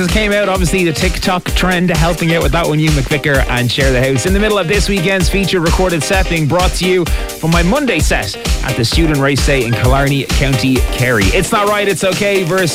Came out, obviously the TikTok trend, helping out with that one, Hugh McVicker and Share the House. In the middle of this weekend's feature recorded set being brought to you from my Monday set at the Student Race Day in Killarney, County Kerry. It's Not Right, It's Okay versus